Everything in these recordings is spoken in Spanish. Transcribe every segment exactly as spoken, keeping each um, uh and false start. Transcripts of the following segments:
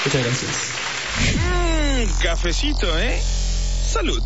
Muchas gracias. Mmm, cafecito, ¿eh? Salud.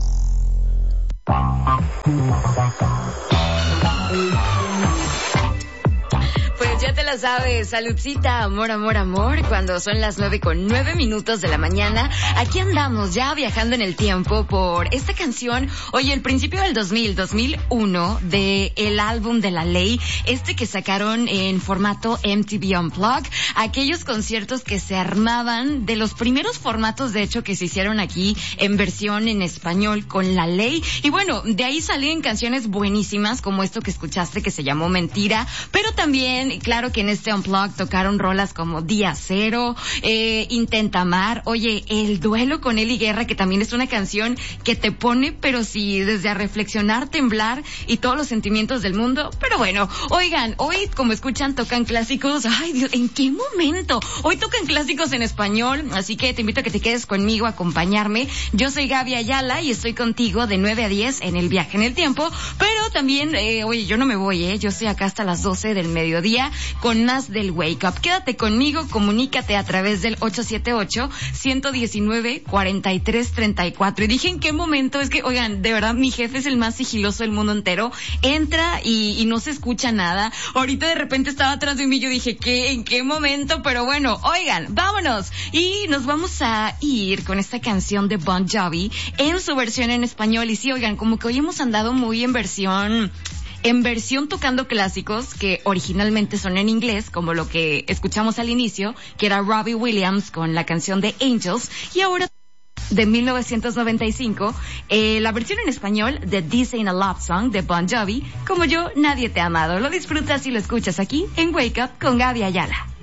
Pues ya te la sabes, saludcita, amor, amor, amor, cuando son las nueve con nueve minutos de la mañana. Aquí andamos ya viajando en el tiempo por esta canción, oye, el principio del dos mil, dos mil uno, de el álbum de La Ley, este que sacaron en formato M T V Unplugged, aquellos conciertos que se armaban, de los primeros formatos de hecho que se hicieron aquí en versión en español con La Ley. Y bueno, de ahí salían canciones buenísimas como esto que escuchaste que se llamó Mentira, pero también claro que en este Unplugged tocaron rolas como Día Cero, eh, Intenta Amar, oye, El Duelo con Eli Guerra, que también es una canción que te pone, pero sí, desde a reflexionar, temblar y todos los sentimientos del mundo. Pero bueno, oigan, hoy como escuchan tocan clásicos, ay Dios, ¿en qué momento? Hoy tocan clásicos en español, así que te invito a que te quedes conmigo, a acompañarme. Yo soy Gaby Ayala y estoy contigo de nueve a diez en el viaje en el tiempo, pero también, eh, oye, yo no me voy, eh, yo estoy acá hasta las doce del mediodía con más del Wake Up. Quédate conmigo, comunícate a través del ocho siete ocho, uno uno nueve, cuatro tres tres cuatro. Y dije, ¿en qué momento? Es que, oigan, de verdad, mi jefe es el más sigiloso del mundo entero. Entra y, y no se escucha nada. Ahorita de repente estaba atrás de mí, yo dije, ¿qué? ¿En qué momento? Pero bueno, oigan, vámonos. Y nos vamos a ir con esta canción de Bon Jovi en su versión en español. Y sí, oigan, como que hoy hemos andado muy en versión... en versión tocando clásicos que originalmente son en inglés, como lo que escuchamos al inicio, que era Robbie Williams con la canción de Angels, y ahora de mil novecientos noventa y cinco, eh, la versión en español de This Ain't a Love Song de Bon Jovi, Como Yo Nadie Te ha Amado. Lo disfrutas y lo escuchas aquí en Wake Up con Gaby Ayala.